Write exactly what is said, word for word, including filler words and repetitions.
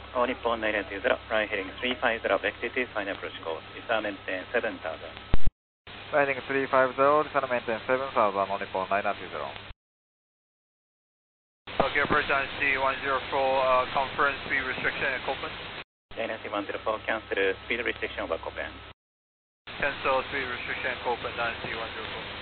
All Nippon nine two zero, flying heading three five zero, back to final approach course, disarm maintain seven thousand. Flying three five zero, disarm maintain seven thousand, All Nippon nine two zero. Okay, approach I C one zero four, uh, conference speed restriction at Copen. N C one zero four, cancel speed restriction over Copen. Cancel speed restriction at Copen, nine C one zero four.